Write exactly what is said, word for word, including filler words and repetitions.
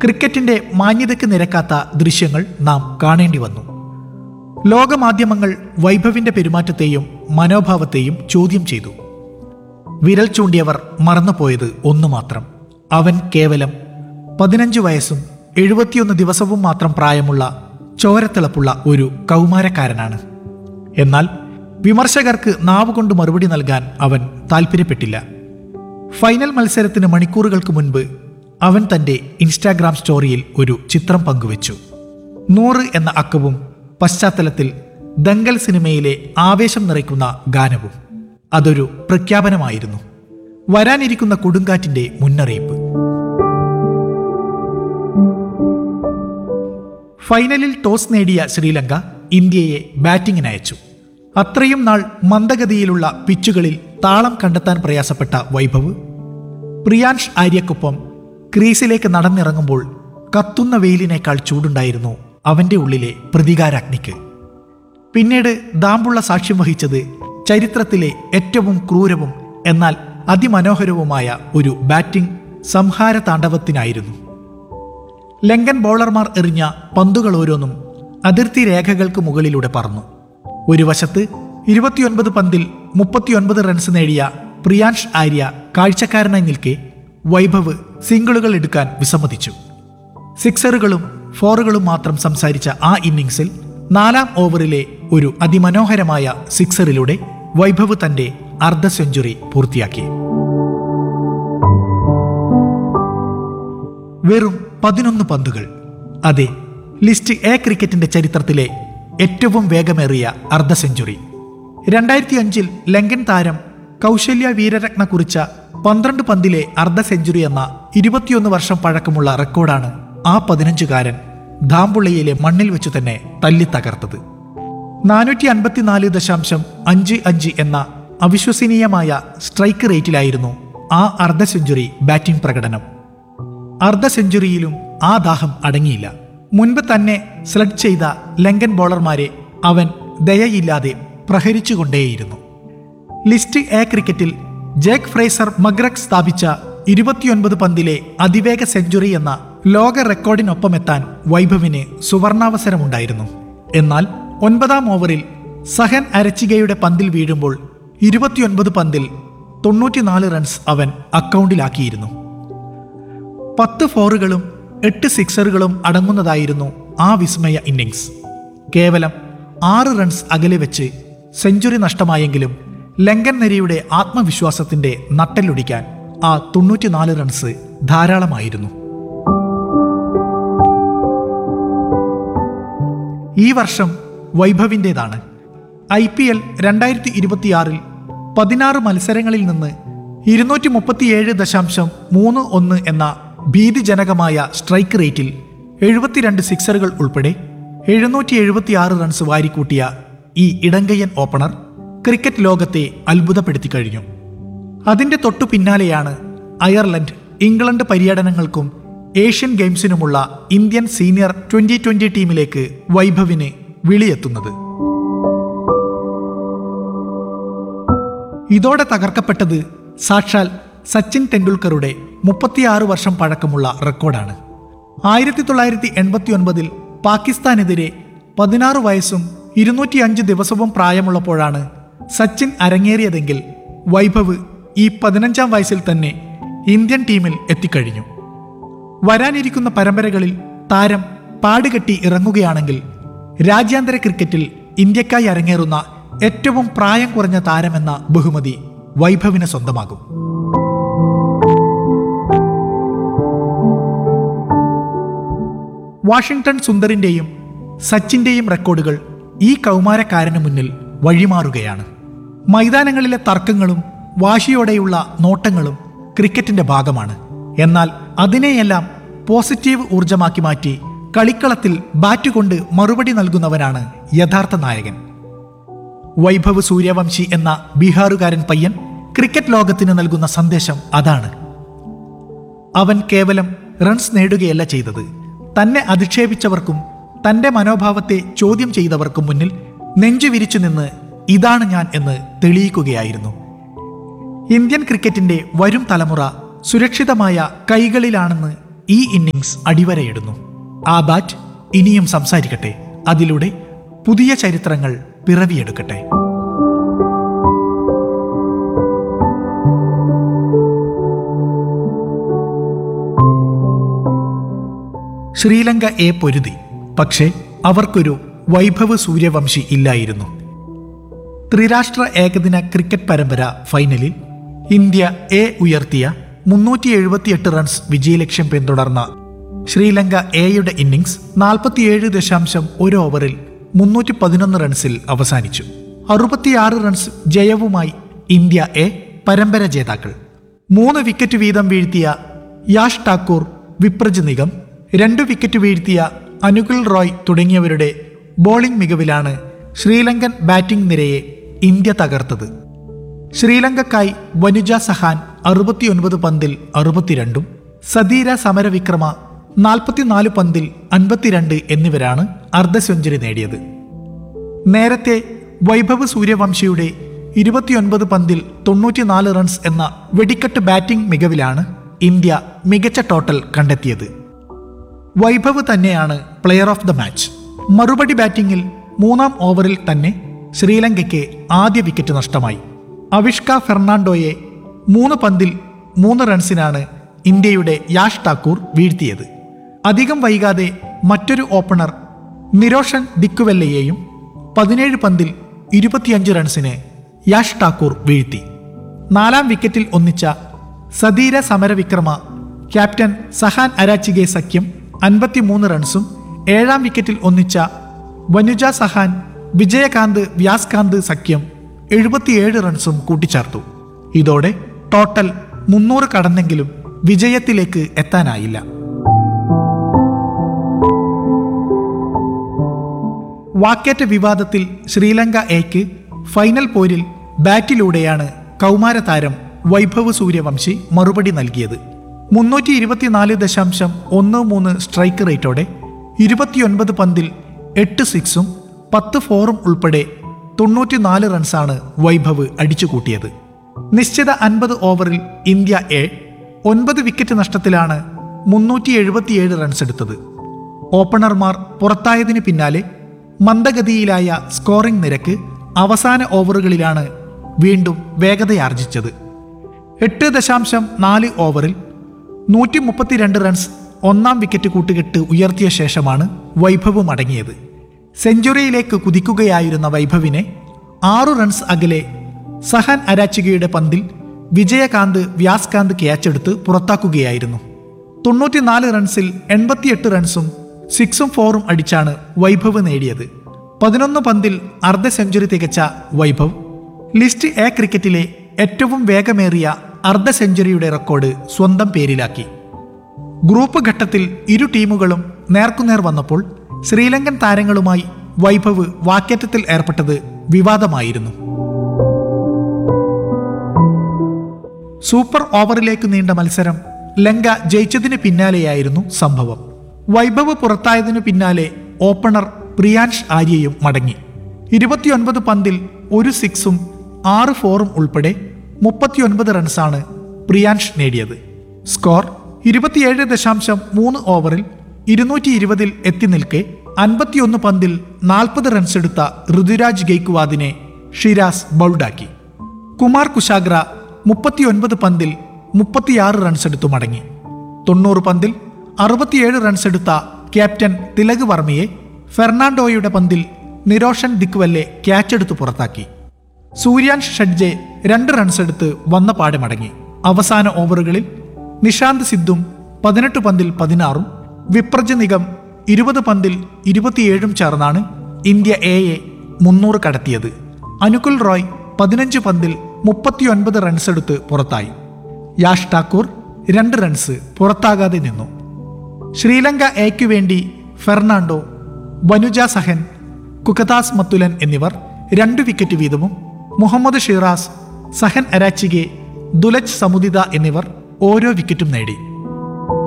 ക്രിക്കറ്റിന്റെ മാന്യതയ്ക്ക് നിരക്കാത്ത ദൃശ്യങ്ങൾ നാം കാണേണ്ടി വന്നു. ലോകമാധ്യമങ്ങൾ വൈഭവിന്റെ പെരുമാറ്റത്തെയും മനോഭാവത്തെയും ചോദ്യം ചെയ്തു. വിരൽ ചൂണ്ടിയവർ മറന്നുപോയത് ഒന്നു മാത്രം: അവൻ കേവലം പതിനഞ്ച് വയസ്സും എഴുപത്തിയൊന്ന് ദിവസവും മാത്രം പ്രായമുള്ള ചോരത്തിളപ്പുള്ള ഒരു കൗമാരക്കാരനാണ്. എന്നാൽ വിമർശകർക്ക് നാവുകൊണ്ട് മറുപടി നൽകാൻ അവൻ താൽപ്പര്യപ്പെട്ടില്ല. ഫൈനൽ മത്സരത്തിന് മണിക്കൂറുകൾക്ക് മുൻപ് അവൻ തന്റെ ഇൻസ്റ്റാഗ്രാം സ്റ്റോറിയിൽ ഒരു ചിത്രം പങ്കുവച്ചു. നൂറ് എന്ന അക്കവും പശ്ചാത്തലത്തിൽ ദംഗൽ സിനിമയിലെ ആവേശം നിറയ്ക്കുന്ന ഗാനവും. അതൊരു പ്രഖ്യാപനമായിരുന്നു, വരാനിരിക്കുന്ന കൊടുങ്കാറ്റിന്റെ മുന്നറിയിപ്പ്. ഫൈനലിൽ ടോസ് നേടിയ ശ്രീലങ്ക ഇന്ത്യയെ ബാറ്റിംഗിനയച്ചു. അത്രയും നാൾ മന്ദഗതിയിലുള്ള പിച്ചുകളിൽ താളം കണ്ടെത്താൻ പ്രയാസപ്പെട്ട വൈഭവ് പ്രിയാൻഷ് ആര്യക്കൊപ്പം ക്രീസിലേക്ക് നടന്നിറങ്ങുമ്പോൾ കത്തുന്ന വെയിലിനേക്കാൾ ചൂടുണ്ടായിരുന്നു അവന്റെ ഉള്ളിലെ പ്രതികാരാഗ്നിക്ക്. പിന്നീട് ദാമ്പുള്ള സാക്ഷ്യം വഹിച്ചത് ചരിത്രത്തിലെ ഏറ്റവും ക്രൂരവും എന്നാൽ അതിമനോഹരവുമായ ഒരു ബാറ്റിംഗ് സംഹാര താണ്ഡവത്തിനായിരുന്നു. ലങ്കൻ ബൗളർമാർ എറിഞ്ഞ പന്തുകൾ ഓരോന്നും അതിർത്തി രേഖകൾക്ക് മുകളിലൂടെ പറന്നു. ഒരു വശത്ത് ഇരുപത്തിയൊൻപത് പന്തിൽ മുപ്പത്തിയൊൻപത് റൺസ് നേടിയ പ്രിയാൻഷ് ആര്യ കാഴ്ചക്കാരനായി നിൽക്കെ വൈഭവ് സിംഗിളുകൾ എടുക്കാൻ വിസമ്മതിച്ചു. സിക്സറുകളും ഫോറുകളും മാത്രം സംസാരിച്ച ആ ഇന്നിംഗ്സിൽ നാലാം ഓവറിലെ ഒരു അതിമനോഹരമായ സിക്സറിലൂടെ വൈഭവ് തന്റെ അർദ്ധ സെഞ്ചുറി പൂർത്തിയാക്കി. വെറും പതിനൊന്ന് പന്തുകൾ. അതെ, ലിസ്റ്റ് എ ക്രിക്കറ്റിന്റെ ചരിത്രത്തിലെ ഏറ്റവും വേഗമേറിയ അർദ്ധ സെഞ്ചുറി. രണ്ടായിരത്തി അഞ്ചിൽ ലങ്കൻ താരം കൗശല്യ വീരരത്ന കുറിച്ച പന്ത്രണ്ട് പന്തിലെ അർദ്ധ സെഞ്ചുറി എന്ന ഇരുപത്തിയൊന്ന് വർഷം പഴക്കമുള്ള റെക്കോർഡാണ് ആ പതിനഞ്ചുകാരൻ ധാംബുള്ളയിലെ മണ്ണിൽ വെച്ചു തന്നെ തല്ലി തകർത്തത്. നാനൂറ്റി അൻപത്തിനാല് ദശാംശം അഞ്ച് അഞ്ച് എന്ന അവിശ്വസനീയമായ സ്ട്രൈക്ക് റേറ്റിലായിരുന്നു ആ അർദ്ധ സെഞ്ചുറി ബാറ്റിംഗ് പ്രകടനം. അർദ്ധ സെഞ്ചുറിയിലും ആ ദാഹം അടങ്ങിയില്ല. മുൻപ് തന്നെ സ്ലഡ് ചെയ്ത ലങ്കൻ ബോളർമാരെ അവൻ ദയയില്ലാതെ പ്രഹരിച്ചുകൊണ്ടേയിരുന്നു. ലിസ്റ്റ് എ ക്രിക്കറ്റിൽ ജേക്ക് ഫ്രേസർ മഗ്രക് സ്ഥാപിച്ച ഇരുപത്തിയൊൻപത് പന്തിലെ അതിവേഗ സെഞ്ചുറി എന്ന ലോക റെക്കോർഡിനൊപ്പമെത്താൻ വൈഭവിന് സുവർണാവസരമുണ്ടായിരുന്നു. എന്നാൽ ഒൻപതാം ഓവറിൽ സഹൻ അരച്ചികയുടെ പന്തിൽ വീഴുമ്പോൾ ഇരുപത്തിയൊൻപത് പന്തിൽ തൊണ്ണൂറ്റിനാല് റൺസ് അവൻ അക്കൗണ്ടിലാക്കിയിരുന്നു. പത്ത് ഫോറുകളും എട്ട് സിക്സറുകളും അടങ്ങുന്നതായിരുന്നു ആ വിസ്മയ ഇന്നിംഗ്സ്. കേവലം ആറ് റൺസ് അകലെ വെച്ച് സെഞ്ചുറി നഷ്ടമായെങ്കിലും ലങ്കൻ നിരയുടെ ആത്മവിശ്വാസത്തിന്റെ നട്ടെല്ലൊടിക്കാൻ ആ തൊണ്ണൂറ്റിനാല് റൺസ് ധാരാളമായിരുന്നു. ഈ വർഷം വൈഭവിൻ്റെതാണ്. ഐ പി എൽ രണ്ടായിരത്തി ഇരുപത്തിയാറിൽ പതിനാറ് മത്സരങ്ങളിൽ നിന്ന് ഇരുന്നൂറ്റി മുപ്പത്തിയേഴ് ദശാംശം മൂന്ന് ഒന്ന് എന്ന ഭീതിജനകമായ സ്ട്രൈക്ക് റേറ്റിൽ എഴുപത്തിരണ്ട് സിക്സറുകൾ ഉൾപ്പെടെ എഴുന്നൂറ്റി എഴുപത്തിയാറ് റൺസ് വാരിക്കൂട്ടിയ ഈ ഇടങ്കയ്യൻ ഓപ്പണർ ക്രിക്കറ്റ് ലോകത്തെ അത്ഭുതപ്പെടുത്തി കഴിഞ്ഞു. അതിന്റെ തൊട്ടു പിന്നാലെയാണ് Ireland, England പര്യടനങ്ങൾക്കും Asian ഗെയിംസിനുമുള്ള Indian senior twenty twenty ടീമിലേക്ക് വൈഭവിന് വിളിയെത്തുന്നത്. ഇതോടെ തകർക്കപ്പെട്ടത് സാക്ഷാൽ സച്ചിൻ ടെണ്ടുൽക്കറുടെ മുപ്പത്തിയാറ് വർഷം പഴക്കമുള്ള റെക്കോർഡാണ്. ആയിരത്തി തൊള്ളായിരത്തി എൺപത്തി ഒൻപതിൽ പാകിസ്ഥാനെതിരെ പതിനാറ് വയസ്സും ഇരുന്നൂറ്റി അഞ്ച് ദിവസവും പ്രായമുള്ളപ്പോഴാണ് സച്ചിൻ അരങ്ങേറിയതെങ്കിൽ വൈഭവ് ഈ പതിനഞ്ചാം വയസ്സിൽ തന്നെ ഇന്ത്യൻ ടീമിൽ എത്തിക്കഴിഞ്ഞു. വരാനിരിക്കുന്ന പരമ്പരകളിൽ താരം പാടുകെട്ടി ഇറങ്ങുകയാണെങ്കിൽ രാജ്യാന്തര ക്രിക്കറ്റിൽ ഇന്ത്യക്കായി അരങ്ങേറുന്ന ഏറ്റവും പ്രായം കുറഞ്ഞ താരമെന്ന ബഹുമതി വൈഭവിന് സ്വന്തമാകും. വാഷിംഗ്ടൺ സുന്ദറിന്റെയും സച്ചിന്റെയും റെക്കോർഡുകൾ ഈ കൗമാരക്കാരന് മുന്നിൽ വഴിമാറുകയാണ്. മൈതാനങ്ങളിലെ തർക്കങ്ങളും വാശിയോടെയുള്ള നോട്ടങ്ങളും ക്രിക്കറ്റിന്റെ ഭാഗമാണ്. എന്നാൽ അതിനെയെല്ലാം പോസിറ്റീവ് ഊർജമാക്കി മാറ്റി കളിക്കളത്തിൽ ബാറ്റ് കൊണ്ട് മറുപടി നൽകുന്നവനാണ് യഥാർത്ഥ നായകൻ. വൈഭവ് സൂര്യവംശി എന്ന ബീഹാറുകാരൻ പയ്യൻ ക്രിക്കറ്റ് ലോകത്തിന് നൽകുന്ന സന്ദേശം അതാണ്. അവൻ കേവലം റൺസ് നേടുകയല്ല ചെയ്തത്, തന്നെ അധിക്ഷേപിച്ചവർക്കും തന്റെ മനോഭാവത്തെ ചോദ്യം ചെയ്തവർക്കും മുന്നിൽ നെഞ്ചു വിരിച്ചു നിന്ന് ഇതാണ് ഞാൻ എന്ന് തെളിയിക്കുകയായിരുന്നു. ഇന്ത്യൻ ക്രിക്കറ്റിന്റെ വരും തലമുറ സുരക്ഷിതമായ കൈകളിലാണെന്ന് ഈ ഇന്നിംഗ്സ് അടിവരയിടുന്നു. ആ ബാറ്റ് ഇനിയും സംസാരിക്കട്ടെ, അതിലൂടെ പുതിയ ചരിത്രങ്ങൾ പിറവിയെടുക്കട്ടെ. ശ്രീലങ്ക എ പൊരുതി, പക്ഷേ അവർക്കൊരു വൈഭവ് സൂര്യവംശി ഇല്ലായിരുന്നു. ത്രിരാഷ്ട്ര ഏകദിന ക്രിക്കറ്റ് പരമ്പര ഫൈനലിൽ ഇന്ത്യ എ ഉയർത്തിയ മുന്നൂറ്റി എഴുപത്തിയെട്ട് റൺസ് വിജയലക്ഷ്യം പിന്തുടർന്ന ശ്രീലങ്ക എയുടെ ഇന്നിംഗ്സ് നാൽപ്പത്തിയേഴ് ദശാംശം ഒരു ഓവറിൽ മുന്നൂറ്റി പതിനൊന്ന് റൺസിൽ അവസാനിച്ചു. അറുപത്തിയാറ് റൺസ് ജയവുമായി ഇന്ത്യ എ പരമ്പര ജേതാക്കൾ. മൂന്ന് വിക്കറ്റ് വീതം വീഴ്ത്തിയ യാഷ് ഠാക്കൂർ, വിപ്രജ് നിഗം, രണ്ട് വിക്കറ്റ് വീഴ്ത്തിയ അനുകുൽ റോയ് തുടങ്ങിയവരുടെ ബോളിംഗ് മികവിലാണ് ശ്രീലങ്കൻ ബാറ്റിംഗ് നിരയെ ഇന്ത്യ തകർത്തത്. ശ്രീലങ്കക്കായി വനുജ സഹാൻ അറുപത്തിയൊൻപത് പന്തിൽ അറുപത്തിരണ്ടും സദീര സമരവിക്രമ നാൽപ്പത്തിനാല് പന്തിൽ അൻപത്തിരണ്ട് എന്നിവരാണ് അർദ്ധ സെഞ്ചുറി നേടിയത്. നേരത്തെ വൈഭവ് സൂര്യവംശിയുടെ ഇരുപത്തിയൊൻപത് പന്തിൽ തൊണ്ണൂറ്റിനാല് റൺസ് എന്ന വെടിക്കെട്ട് ബാറ്റിംഗ് മികവിലാണ് ഇന്ത്യ മികച്ച ടോട്ടൽ കണ്ടെത്തിയത്. വൈഭവ് തന്നെയാണ് പ്ലെയർ ഓഫ് ദ മാച്ച്. മറുപടി ബാറ്റിംഗിൽ മൂന്നാം ഓവറിൽ തന്നെ ശ്രീലങ്കയ്ക്ക് ആദ്യ വിക്കറ്റ് നഷ്ടമായി. അവിഷ്ക ഫെർണാണ്ടോയെ മൂന്ന് പന്തിൽ മൂന്ന് റൺസിനാണ് ഇന്ത്യയുടെ യാഷ് ഠാക്കൂർ വീഴ്ത്തിയത്. അധികം വൈകാതെ മറ്റൊരു ഓപ്പണർ നിരോഷൻ ദിക്കുവെല്ലയെയും പതിനേഴ് പന്തിൽ ഇരുപത്തിയഞ്ച് റൺസിന് യാഷ് ഠാക്കൂർ വീഴ്ത്തി. നാലാം വിക്കറ്റിൽ ഒന്നിച്ച സദീര സമരവിക്രമ, ക്യാപ്റ്റൻ സഹാൻ അരാച്ചിഗെ സഖ്യം അൻപത്തിമൂന്ന് റൺസും ഏഴാം വിക്കറ്റിൽ ഒന്നിച്ച വനുജ സഹാൻ, വിജയകാന്ത് വ്യാസ്കാന്ത് സഖ്യം എഴുപത്തിയേഴ് റൺസും കൂട്ടിച്ചേർത്തു. ഇതോടെ ടോട്ടൽ മുന്നൂറ് കടന്നെങ്കിലും വിജയത്തിലേക്ക് എത്താനായില്ല. വാക്കേറ്റ വിവാദത്തിൽ ശ്രീലങ്ക എക്ക് ഫൈനൽ പോരിൽ ബാറ്റിലൂടെയാണ് കൗമാര താരം വൈഭവ് സൂര്യവംശി മറുപടി നൽകിയത്. മുന്നൂറ്റി ഇരുപത്തിനാല് ദശാംശം ഒന്ന് മൂന്ന് സ്ട്രൈക്ക് റേറ്റോടെ ഇരുപത്തിയൊൻപത് പന്തിൽ എട്ട് സിക്സും പത്ത് ഫോറും ഉൾപ്പെടെ തൊണ്ണൂറ്റിനാല് റൺസാണ് വൈഭവ് അടിച്ചുകൂട്ടിയത്. നിശ്ചിത അൻപത് ഓവറിൽ ഇന്ത്യ എ ഒൻപത് വിക്കറ്റ് നഷ്ടത്തിലാണ് മുന്നൂറ്റി എഴുപത്തിയേഴ് റൺസ് എടുത്തത്. ഓപ്പണർമാർ പുറത്തായതിന് പിന്നാലെ മന്ദഗതിയിലായ സ്കോറിംഗ് നിരക്ക് അവസാന ഓവറുകളിലാണ് വീണ്ടും വേഗതയാർജിച്ചത്. എട്ട് ദശാംശം നാല് ഓവറിൽ നൂറ്റി മുപ്പത്തിരണ്ട് റൺസ് ഒന്നാം വിക്കറ്റ് കൂട്ടുകെട്ട് ഉയർത്തിയ ശേഷമാണ് വൈഭവ് മടങ്ങിയത്. സെഞ്ചുറിയിലേക്ക് കുതിക്കുകയായിരുന്ന വൈഭവിനെ ആറു റൺസ് അകലെ സഹൻ അരാച്ചിഗയുടെ പന്തിൽ വിജയകാന്ത് വ്യാസ്കാന്ത് ക്യാച്ചെടുത്ത് പുറത്താക്കുകയായിരുന്നു. തൊണ്ണൂറ്റിനാല് റൺസിൽ എൺപത്തിയെട്ട് റൺസും സിക്സും ഫോറും അടിച്ചാണ് വൈഭവ് നേടിയത്. പതിനൊന്ന് പന്തിൽ അർദ്ധ സെഞ്ചുറി തികച്ച വൈഭവ് ലിസ്റ്റ് എ ക്രിക്കറ്റിലെ ഏറ്റവും വേഗമേറിയ അർദ്ധ സെഞ്ചുറിയുടെ റെക്കോർഡ് സ്വന്തം പേരിലാക്കി. ഗ്രൂപ്പ് ഘട്ടത്തിൽ ഇരു ടീമുകളും നേർക്കുനേർ വന്നപ്പോൾ ശ്രീലങ്കൻ താരങ്ങളുമായി വൈഭവ് വാക്കേറ്റത്തിൽ ഏർപ്പെട്ടത് വിവാദമായിരുന്നു. സൂപ്പർ ഓവറിലേക്ക് നീണ്ട മത്സരം ലങ്ക ജയിച്ചതിന് പിന്നാലെയായിരുന്നു സംഭവം. വൈഭവ് പുറത്തായതിനു പിന്നാലെ ഓപ്പണർ പ്രിയാൻഷ് ആര്യയും മടങ്ങി. ഇരുപത്തിയൊൻപത് പന്തിൽ ഒരു സിക്സും ആറ് ഫോറും ഉൾപ്പെടെ മുപ്പത്തിയൊൻപത് റൺസാണ് പ്രിയാൻഷ് നേടിയത്. സ്കോർ ഇരുപത്തിയേഴ് ദശാംശം മൂന്ന് ഓവറിൽ ഇരുന്നൂറ്റി ഇരുപതിൽ എത്തി നിൽക്കെ അൻപത്തിയൊന്ന് പന്തിൽ നാൽപ്പത് റൺസ് എടുത്ത ഋതുരാജ് ഗെയ്ക്വാദിനെ ഷിരാസ് ബൗൾഡാക്കി. കുമാർ കുശാഗ്ര മുപ്പത്തിയൊൻപത് പന്തിൽ മുപ്പത്തിയാറ് റൺസ് എടുത്തു മടങ്ങി. തൊണ്ണൂറ് പന്തിൽ അറുപത്തിയേഴ് റൺസ് എടുത്ത ക്യാപ്റ്റൻ തിലക് വർമ്മയെ ഫെർണാണ്ടോയുടെ പന്തിൽ നിരോഷൻ ദിക്വെല്ലെ ക്യാച്ചെടുത്ത് പുറത്താക്കി. സൂര്യാൻഷ് ഷഡ്ജെ രണ്ട് റൺസ് എടുത്ത് വന്ന പാടെ മടങ്ങി. അവസാന ഓവറുകളിൽ നിഷാന്ത് സിദ്ധും പതിനെട്ട് പന്തിൽ പതിനാറും വിപ്രജ് നിഗം ഇരുപത് പന്തിൽ ഇരുപത്തിയേഴും ചേർന്നാണ് ഇന്ത്യ എയെ മുന്നൂറ് കടത്തിയത്. അനുകുൽ റോയ് പതിനഞ്ച് പന്തിൽ മുപ്പത്തിയൊൻപത് റൺസ് എടുത്ത് പുറത്തായി. യാഷ് ഠാക്കൂർ രണ്ട് റൺസ് പുറത്താകാതെ നിന്നു. ശ്രീലങ്ക എയ്ക്കു വേണ്ടി ഫെർണാണ്ടോ, വനുജ സഹൻ, കുകതാസ് മത്തുലൻ എന്നിവർ രണ്ട് വിക്കറ്റ് വീതവും മുഹമ്മദ് ഷിറാസ്, സഹൻ അരാച്ചിഗെ, ദുലജ് സമുദിത എന്നിവർ ഓരോ വിക്കറ്റും നേടി.